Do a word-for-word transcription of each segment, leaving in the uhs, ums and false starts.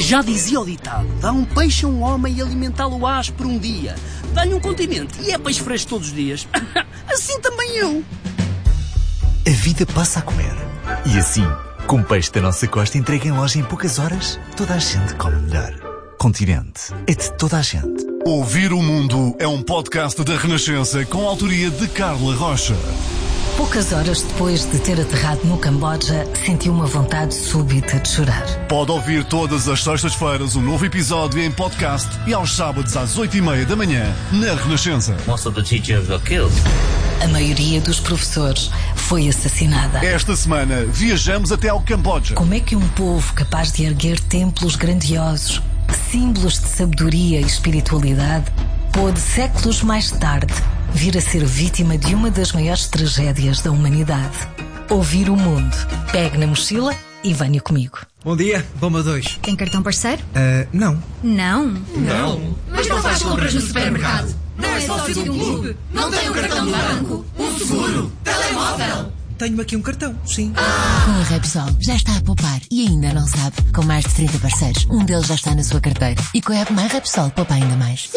Já dizia o ditado, dá um peixe a um homem e alimentá-lo ás por um dia. Dá-lhe um continente e é peixe fresco todos os dias. Assim também eu. A vida passa a comer. E assim, com peixe da nossa costa entregue em loja em poucas horas, toda a gente come melhor. Continente é de toda a gente. Ouvir o Mundo é um podcast da Renascença com a autoria de Carla Rocha. Poucas horas depois de ter aterrado no Camboja, sentiu uma vontade súbita de chorar. Pode ouvir todas as sextas-feiras um novo episódio em podcast e aos sábados às oito e meia da manhã na Renascença. Most of the teachers were killed. A maioria dos professores foi assassinada. Esta semana viajamos até ao Camboja. Como é que um povo capaz de erguer templos grandiosos, símbolos de sabedoria e espiritualidade, pôde séculos mais tarde vir a ser vítima de uma das maiores tragédias da humanidade? Ouvir o Mundo. Pegue na mochila e venha comigo. Bom dia, bomba dois. Tem cartão parceiro? Uh, não. Não? Não. Mas não faz compras no supermercado? Não é sócio de um clube? Não tem um cartão de banco? Um seguro? Telemóvel? Tenho aqui um cartão, sim. Ah. Com a Repsol já está a poupar e ainda não sabe. Com mais de trinta parceiros, um deles já está na sua carteira. E com a app My Repsol poupa ainda mais.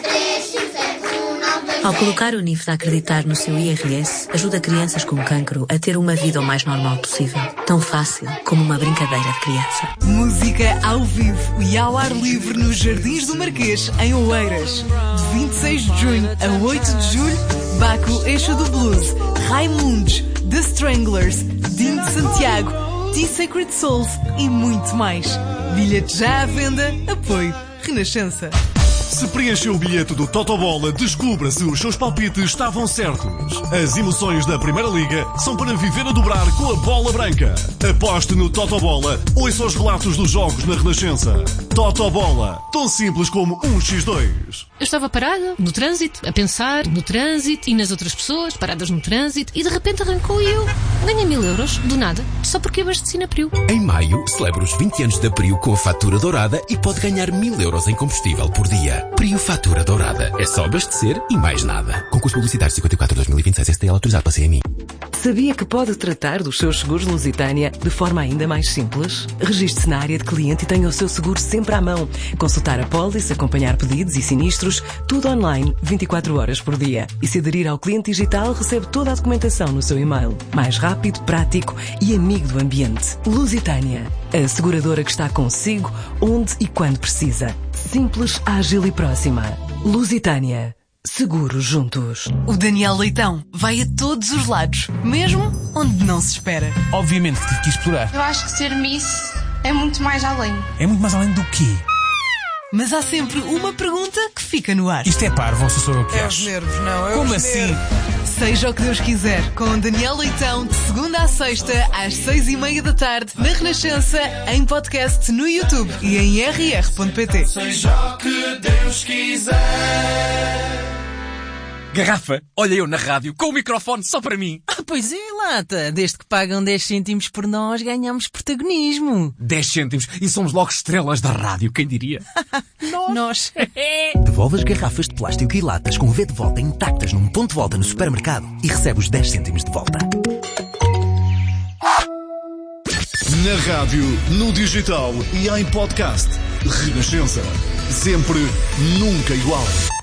Ao colocar o N I F de acreditar no seu I R S, ajuda crianças com cancro a ter uma vida o mais normal possível. Tão fácil como uma brincadeira de criança. Música ao vivo e ao ar livre nos Jardins do Marquês, em Oeiras. De vinte e seis de junho a oito de julho, Baco Eixo do Blues, Raimundos, The Stranglers, Dino de Santiago, T-Sacred Souls e muito mais. Bilhete já à venda, apoio Renascença. Se preencheu o bilhete do Totobola, descubra se os seus palpites estavam certos. As emoções da Primeira Liga são para viver a dobrar com a bola branca. Aposte no Totobola, ouça os relatos dos jogos na Renascença. Totobola, tão simples como um por dois. Eu estava parada no trânsito, a pensar no trânsito e nas outras pessoas paradas no trânsito e de repente arrancou e eu ganhei mil euros, do nada, só porque abasteci na Priu. Em maio, celebra os vinte anos da Priu com a fatura dourada e pode ganhar mil euros em combustível por dia. Priu Fatura Dourada. É só abastecer e mais nada. Concurso publicitário cinquenta e quatro dois mil e vinte e seis S T L autorizado pela C M I. Sabia que pode tratar dos seus seguros Lusitânia de forma ainda mais simples? Registre-se na área de cliente e tenha o seu seguro sempre à mão. Consultar a pólice, acompanhar pedidos e sinistros, tudo online, vinte e quatro horas por dia. E se aderir ao cliente digital, recebe toda a documentação no seu e-mail. Mais rápido, prático e amigo do ambiente. Lusitânia, a seguradora que está consigo, onde e quando precisa. Simples, ágil e próxima. Lusitânia. Seguros juntos. O Daniel Leitão vai a todos os lados, mesmo onde não se espera. Obviamente que tive que explorar. Eu acho que ser Miss é muito mais além. É muito mais além do quê? Mas há sempre uma pergunta que fica no ar. Isto é parvo, ou sou eu que É acho? os nervos, não. É Como os assim? nervos. Seja o que Deus quiser, com Daniel Leitão, de segunda à sexta, às seis e meia da tarde, na Renascença, em podcast no YouTube e em r r ponto p t. Seja o que Deus quiser. Garrafa, olha eu na rádio, com o microfone só para mim. Ah, pois é, lata. Desde que pagam dez cêntimos por nós, ganhamos protagonismo. dez cêntimos e somos logo estrelas da rádio, quem diria? Nós. Nós. Devolve as garrafas de plástico e latas com V de volta intactas num ponto de volta no supermercado e recebe os dez cêntimos de volta. Na rádio, no digital e em podcast. Renascença. Sempre, nunca igual.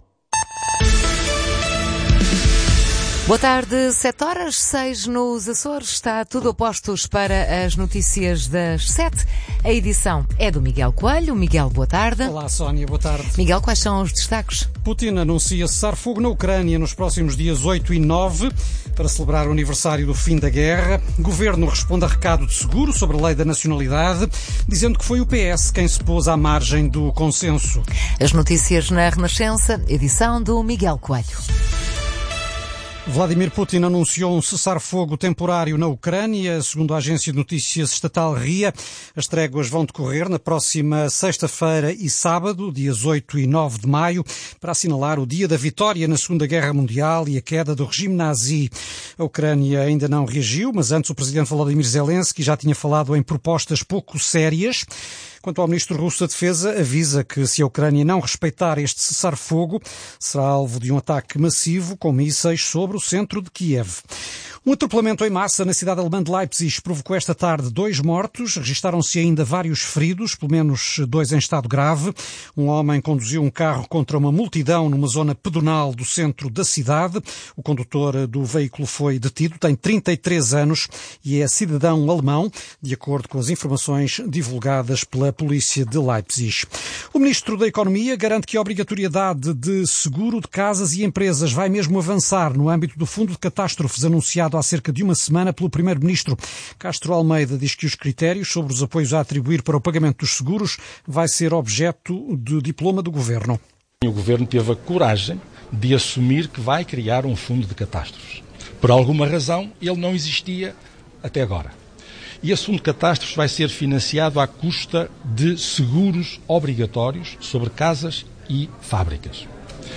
Boa tarde, sete horas, seis nos Açores. Está tudo a postos para as notícias das sete. A edição é do Miguel Coelho. Miguel, boa tarde. Olá, Sónia, boa tarde. Miguel, quais são os destaques? Putin anuncia cessar fogo na Ucrânia nos próximos dias oito e nove para celebrar o aniversário do fim da guerra. Governo responde a recado de seguro sobre a lei da nacionalidade, dizendo que foi o P S quem se pôs à margem do consenso. As notícias na Renascença, edição do Miguel Coelho. Vladimir Putin anunciou um cessar-fogo temporário na Ucrânia. Segundo a agência de notícias estatal R I A, as tréguas vão decorrer na próxima sexta-feira e sábado, dias oito e nove de maio, para assinalar o dia da vitória na Segunda Guerra Mundial e a queda do regime nazi. A Ucrânia ainda não reagiu, mas antes o presidente Volodymyr Zelensky já tinha falado em propostas pouco sérias. Quanto ao ministro russo da Defesa, avisa que se a Ucrânia não respeitar este cessar-fogo, será alvo de um ataque massivo com mísseis sobre o centro de Kiev. Um atropelamento em massa na cidade alemã de Leipzig provocou esta tarde dois mortos. Registaram-se ainda vários feridos, pelo menos dois em estado grave. Um homem conduziu um carro contra uma multidão numa zona pedonal do centro da cidade. O condutor do veículo foi detido, tem trinta e três anos e é cidadão alemão, de acordo com as informações divulgadas pela polícia de Leipzig. O ministro da Economia garante que a obrigatoriedade de seguro de casas e empresas vai mesmo avançar no âmbito do Fundo de Catástrofes anunciado há cerca de uma semana pelo primeiro-ministro. Castro Almeida diz que os critérios sobre os apoios a atribuir para o pagamento dos seguros vai ser objeto de diploma do Governo. O Governo teve a coragem de assumir que vai criar um fundo de catástrofes. Por alguma razão, ele não existia até agora. E esse fundo de catástrofes vai ser financiado à custa de seguros obrigatórios sobre casas e fábricas.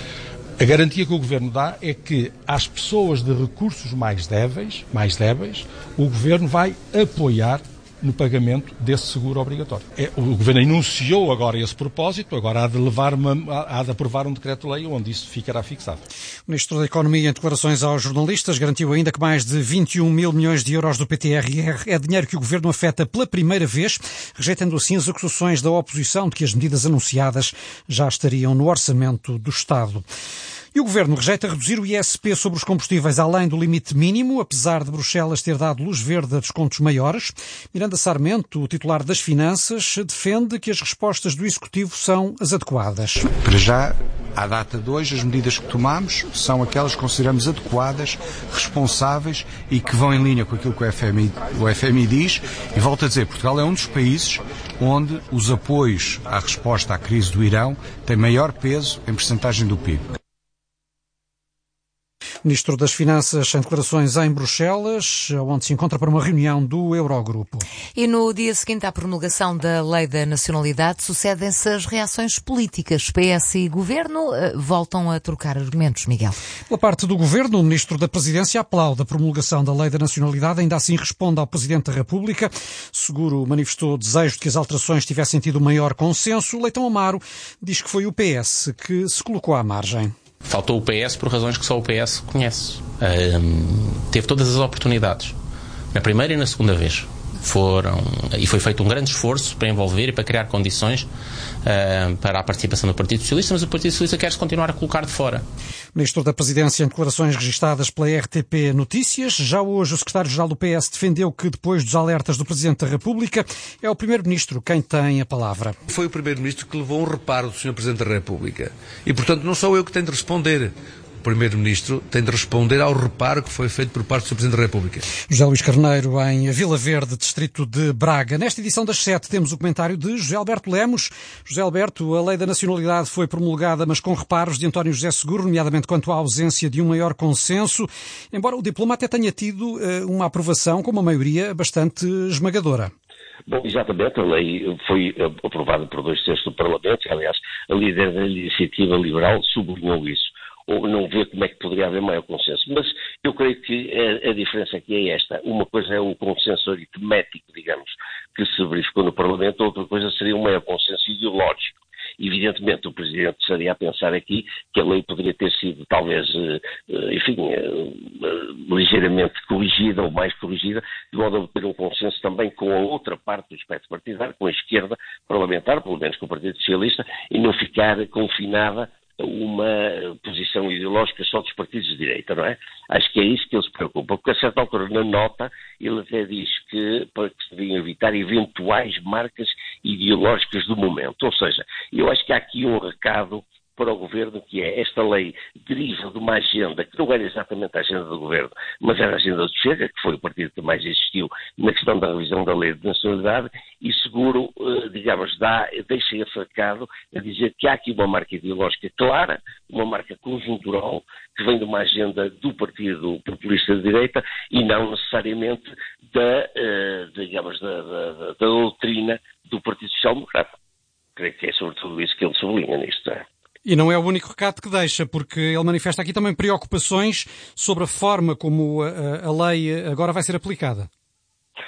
A garantia que o Governo dá é que às pessoas de recursos mais débeis, mais débeis, o Governo vai apoiar no pagamento desse seguro obrigatório. É, o Governo enunciou agora esse propósito, agora há de, levar uma, há de aprovar um decreto-lei onde isso ficará fixado. O Ministro da Economia, em declarações aos jornalistas, garantiu ainda que mais de vinte e um mil milhões de euros do P T R R é dinheiro que o Governo afeta pela primeira vez, rejeitando assim as acusações da oposição de que as medidas anunciadas já estariam no orçamento do Estado. E o Governo rejeita reduzir o I S P sobre os combustíveis além do limite mínimo, apesar de Bruxelas ter dado luz verde a descontos maiores. Miranda Sarmento, o titular das Finanças, defende que as respostas do Executivo são as adequadas. Para já, à data de hoje, as medidas que tomamos são aquelas que consideramos adequadas, responsáveis e que vão em linha com aquilo que o F M I, o F M I diz. E volto a dizer, Portugal é um dos países onde os apoios à resposta à crise do Irão têm maior peso em percentagem do P I B. Ministro das Finanças em declarações em Bruxelas, onde se encontra para uma reunião do Eurogrupo. E no dia seguinte à promulgação da Lei da Nacionalidade, sucedem-se as reações políticas. P S e Governo voltam a trocar argumentos, Miguel. Pela parte do Governo, o Ministro da Presidência aplaude a promulgação da Lei da Nacionalidade, ainda assim responde ao Presidente da República. Seguro manifestou o desejo de que as alterações tivessem tido maior consenso. Leitão Amaro diz que foi o P S que se colocou à margem. Faltou o P S por razões que só o P S conhece. Um, teve todas as oportunidades. Na primeira e na segunda vez. Foram, e foi feito um grande esforço para envolver e para criar condições uh, para a participação do Partido Socialista, mas o Partido Socialista quer-se continuar a colocar de fora. Ministro da Presidência, em declarações registadas pela R T P Notícias, já hoje o secretário-geral do P S defendeu que, depois dos alertas do Presidente da República, é o Primeiro-Ministro quem tem a palavra. Foi o Primeiro-Ministro que levou um reparo do senhor Presidente da República. E, portanto, não sou eu que tenho de responder. O Primeiro-Ministro tem de responder ao reparo que foi feito por parte do senhor Presidente da República. José Luís Carneiro, em Vila Verde, distrito de Braga. Nesta edição das sete temos o comentário de José Alberto Lemos. José Alberto, a Lei da Nacionalidade foi promulgada, mas com reparos de António José Seguro, nomeadamente quanto à ausência de um maior consenso, embora o diploma até tenha tido uh, uma aprovação com uma maioria bastante esmagadora. Bom, exatamente, a lei foi aprovada por dois terços do Parlamento. Aliás, a líder da Iniciativa Liberal sublinhou isso. Ou não vê como é que poderia haver maior consenso. Mas eu creio que a, a diferença aqui é esta. Uma coisa é o consenso aritmético, digamos, que se verificou no Parlamento, outra coisa seria um maior consenso ideológico. Evidentemente, o Presidente estaria a pensar aqui que a lei poderia ter sido, talvez, enfim, ligeiramente corrigida ou mais corrigida, de modo a obter um consenso também com a outra parte do espectro partidário, com a esquerda parlamentar, pelo menos com o Partido Socialista, e não ficar confinada uma posição ideológica só dos partidos de direita, não é? Acho que é isso que ele se preocupa, porque a certa altura na nota ele até diz que, para que se deviam evitar eventuais marcas ideológicas do momento. Ou seja, eu acho que há aqui um recado para o Governo, que é esta lei deriva de uma agenda que não era exatamente a agenda do Governo, mas era a agenda do Chega, que foi o partido que mais existiu na questão da revisão da lei de nacionalidade, e seguro, digamos, dá, deixa esse recado a dizer que há aqui uma marca ideológica clara, uma marca conjuntural, que vem de uma agenda do Partido Populista de Direita e não necessariamente da, digamos, da, da, da doutrina do Partido Social Democrata. Creio que é sobretudo isso que ele sublinha nisto, não é? E não é o único recado que deixa, porque ele manifesta aqui também preocupações sobre a forma como a, a lei agora vai ser aplicada. Justamente.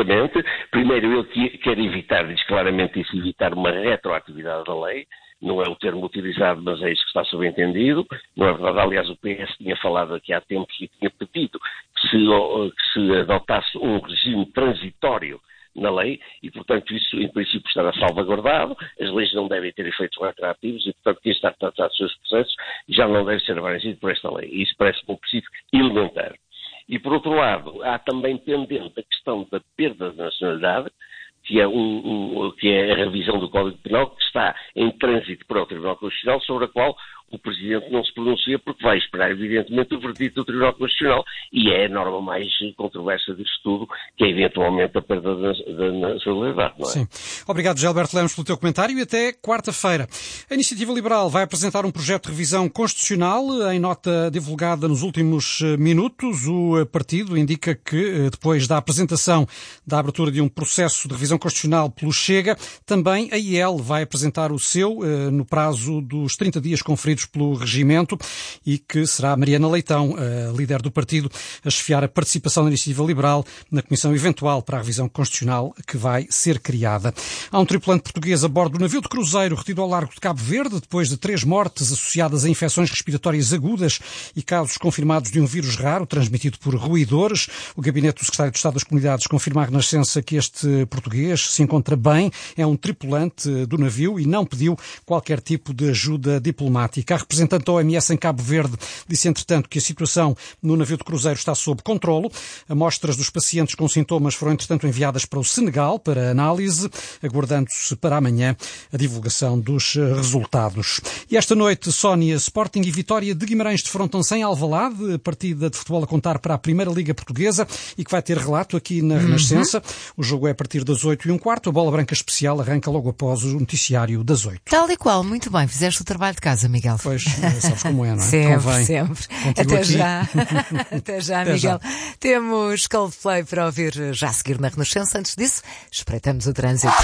publicamente. Primeiro, ele quer evitar, diz claramente isso, evitar uma retroatividade da lei. Não é o termo utilizado, mas é isso que está subentendido. Não é verdade? Aliás, o P S tinha falado aqui há tempos e tinha pedido que se, que se adotasse um regime transitório na lei e, portanto, isso em princípio estará salvaguardado. As leis não devem ter efeitos retroativos e, portanto, quem está a tratar dos seus processos já não deve ser abrangido por esta lei. E isso parece-me um princípio elementar. E, por outro lado, há também pendente a questão da perda de nacionalidade, que é, um, um, que é a revisão do Código Penal, que está em trânsito para o Tribunal Constitucional, sobre a qual o Presidente não se pronuncia, porque vai esperar, evidentemente, o verdito do Tribunal Constitucional, e é a norma mais controversa disto tudo, que é eventualmente a perda da, da nacionalidade, não é? Sim. Obrigado, Gilberto Lemos, pelo teu comentário, e até quarta-feira. A Iniciativa Liberal vai apresentar um projeto de revisão constitucional. Em nota divulgada nos últimos minutos, o partido indica que, depois da apresentação da abertura de um processo de revisão constitucional pelo Chega, também a I E L vai apresentar o seu no prazo dos trinta dias conferidos pelo regimento, e que será Mariana Leitão, a líder do partido, a chefiar a participação da Iniciativa Liberal na comissão eventual para a revisão constitucional que vai ser criada. Há um tripulante português a bordo do navio de cruzeiro retido ao largo de Cabo Verde depois de três mortes associadas a infecções respiratórias agudas e casos confirmados de um vírus raro transmitido por roedores. O gabinete do Secretário de Estado das Comunidades confirma à Renascença que este português se encontra bem, é um tripulante do navio e não pediu qualquer tipo de ajuda diplomática. A representante da O M S em Cabo Verde disse, entretanto, que a situação no navio de cruzeiro está sob controlo. Amostras dos pacientes com sintomas foram, entretanto, enviadas para o Senegal para análise, aguardando-se para amanhã a divulgação dos resultados. E esta noite, Sónia, Sporting e Vitória de Guimarães defrontam-se em Alvalade, partida de futebol a contar para a Primeira Liga Portuguesa e que vai ter relato aqui na Renascença. Uhum. O jogo é a partir das oito e um quarto. A Bola Branca Especial arranca logo após o noticiário das oito. Tal e qual, muito bem. Fizeste o trabalho de casa, Miguel. Pois, sabes como é, não é? Sempre, Convém. sempre. Contigo Até aqui. já. Até já, Até Miguel. já. Temos Coldplay para ouvir já a seguir na Renascença. Antes disso, espreitamos o trânsito.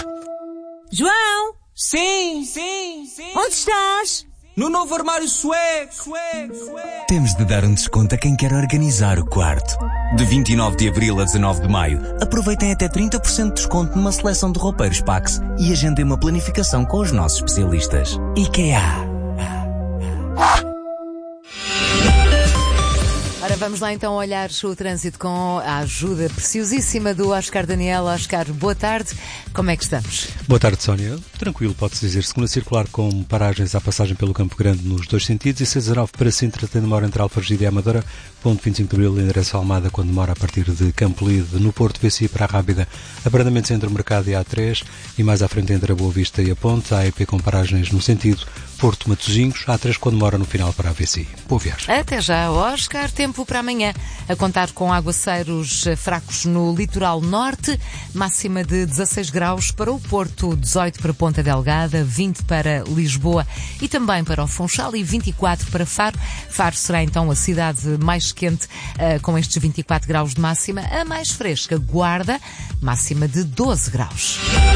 João! Sim, sim, sim. Onde estás? No novo armário sueco, sueco, sueco. Temos de dar um desconto a quem quer organizar o quarto. De vinte e nove de abril a dezanove de maio, aproveitem até trinta por cento de desconto numa seleção de roupeiros Pax e agendem uma planificação com os nossos especialistas. IKEA. Ora, vamos lá então olhar o trânsito com a ajuda preciosíssima do Oscar Daniel. Oscar, boa tarde. Como é que estamos? Boa tarde, Sónia. Tranquilo, pode-se dizer. Segunda circular com paragens à passagem pelo Campo Grande nos dois sentidos e seis a nove para Sintra, tem demora entre Alfragide e Amadora. Ponto vinte e cinco de abril, endereço Almada, quando demora a partir de Campo Lide. No Porto, V C I para a Rábida, abrandamentos entre o Mercado e a A três e mais à frente entre a Boa Vista e a Ponte. A E P com paragens no sentido Porto Matosinhos, A três quando demora no final para a V C I. Boa viagem. Até já, Oscar. Tempo para amanhã, a contar com aguaceiros fracos no litoral norte, máxima de dezasseis graus para o Porto, dezoito para Ponta Delgada, vinte para Lisboa e também para o Funchal e vinte e quatro para Faro. Faro será então a cidade mais quente, uh, com estes vinte e quatro graus de máxima. A mais fresca, Guarda, máxima de doze graus.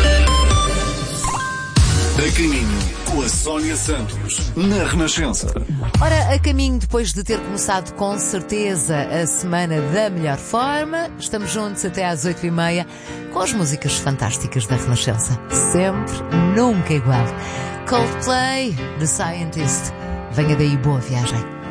A caminho com a Sónia Santos, na Renascença. Ora, a caminho depois de ter começado com certeza a semana da melhor forma, estamos juntos até às oito e meia com as músicas fantásticas da Renascença. Sempre, nunca igual. Coldplay, The Scientist. Venha daí, boa viagem.